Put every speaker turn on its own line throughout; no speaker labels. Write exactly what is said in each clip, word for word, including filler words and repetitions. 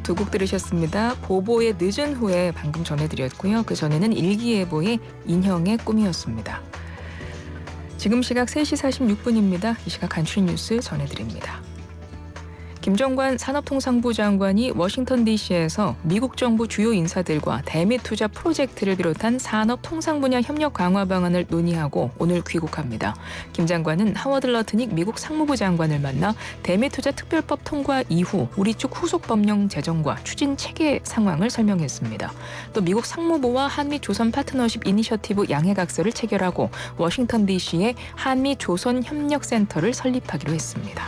두 곡 들으셨습니다. 보보의 늦은 후에 방금 전해드렸고요. 그 전에는 일기예보의 인형의 꿈이었습니다. 지금 시각 세 시 사십육 분입니다. 이 시각 간추린 뉴스 전해드립니다. 김정관 산업통상부 장관이 워싱턴 디씨에서 미국 정부 주요 인사들과 대미 투자 프로젝트를 비롯한 산업통상 분야 협력 강화 방안을 논의하고 오늘 귀국합니다. 김 장관은 하워드 러트닉 미국 상무부 장관을 만나 대미 투자 특별법 통과 이후 우리 쪽 후속 법령 제정과 추진 체계 상황을 설명했습니다. 또 미국 상무부와 한미 조선 파트너십 이니셔티브 양해각서를 체결하고 워싱턴 디씨에 한미 조선 협력센터를 설립하기로 했습니다.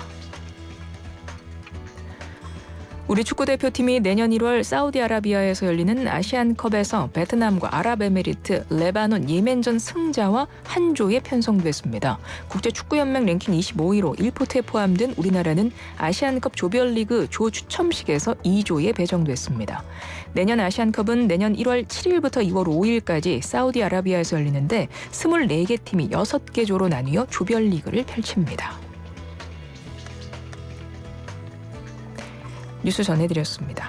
우리 축구대표팀이 내년 일월 사우디아라비아에서 열리는 아시안컵에서 베트남과 아랍에미리트, 레바논, 예멘전 승자와 한 조에 편성됐습니다. 국제축구연맹 랭킹 이십오 위로 일 포트에 포함된 우리나라는 아시안컵 조별리그 조 추첨식에서 이 조에 배정됐습니다. 내년 아시안컵은 내년 일월 칠일부터 이월 오일까지 사우디아라비아에서 열리는데 스물네 개 팀이 여섯 개 조로 나뉘어 조별리그를 펼칩니다. 뉴스 전해드렸습니다.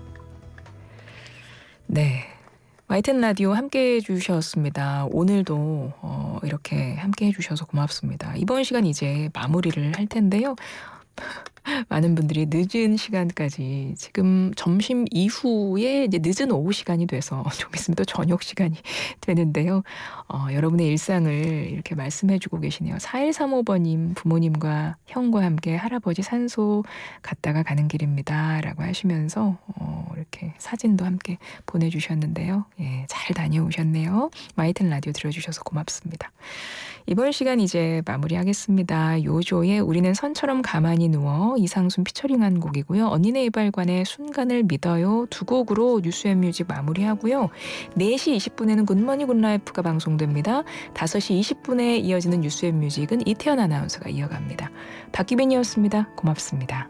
네, 와이티엔 라디오 함께해 주셨습니다. 오늘도 어, 이렇게 함께해 주셔서 고맙습니다. 이번 시간 이제 마무리를 할 텐데요. 많은 분들이 늦은 시간까지 지금 점심 이후에 이제 늦은 오후 시간이 돼서 좀 있으면 또 저녁 시간이 되는데요. 어, 여러분의 일상을 이렇게 말씀해주고 계시네요. 사일삼오 번님 부모님과 형과 함께 할아버지 산소 갔다가 가는 길입니다. 라고 하시면서 어, 이렇게 사진도 함께 보내주셨는데요. 예, 잘 다녀오셨네요. 와이티엔 라디오 들어주셔서 고맙습니다. 이번 시간 이제 마무리하겠습니다. 요조의 우리는 선처럼 가만히 누워 이상순 피처링한 곡이고요. 언니네 이발관의 순간을 믿어요. 두 곡으로 뉴스앤뮤직 마무리하고요. 네 시 이십 분에는 굿모닝 굿라이프가 방송됩니다. 다섯 시 이십 분에 이어지는 뉴스앤뮤직은 이태현 아나운서가 이어갑니다. 박기빈이었습니다. 고맙습니다.